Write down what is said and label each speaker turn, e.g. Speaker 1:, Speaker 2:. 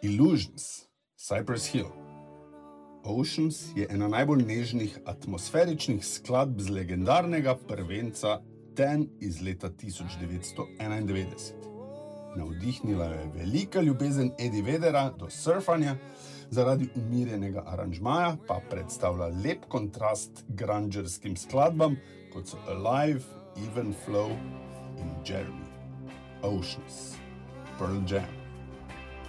Speaker 1: Illusions, Cypress Hill. Oceans je ena najbolj nežnih atmosferičnih skladb z legendarnega prvenca Ten iz leta 1991. Navdihnila jo je velika ljubezen Eddie Vedera do surfanja, zaradi umirjenega aranžmaja pa predstavlja lep kontrast grungerskim skladbam, kot so Alive, Even Flow in Jeremy. Oceans, Pearl Jam.